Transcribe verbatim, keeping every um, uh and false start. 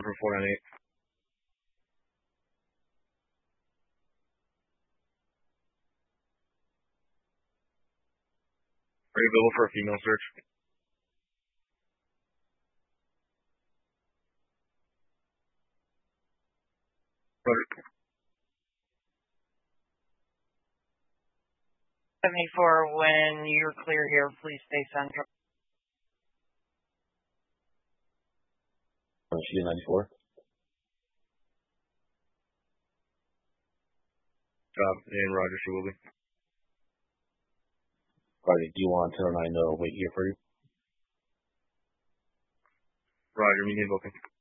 from four nine eight. Are you available for a female search? Roger. seventy-four, when you're clear here, please stay central. She ninety-four. Job, and Roger, she will be. Roger, do you want ten oh nine to wait here for you? Roger, medium booking.